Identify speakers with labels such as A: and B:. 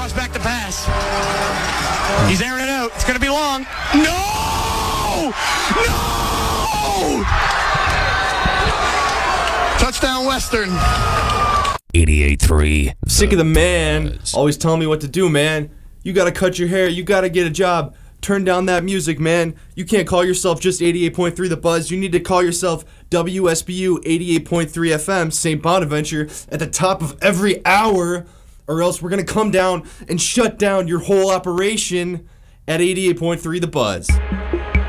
A: Draws back the pass. He's airing it out. It's going to be long. No! No! Touchdown Western.
B: 88.3.
C: Sick of the man always telling me what to do, man. You gotta cut your hair. You gotta get a job. Turn down that music, man. You can't call yourself just 88.3 The Buzz. You need to call yourself WSBU 88.3 FM, St. Bonaventure, at the top of every hour, or else we're going to come down and shut down your whole operation at 88.3 The Buzz.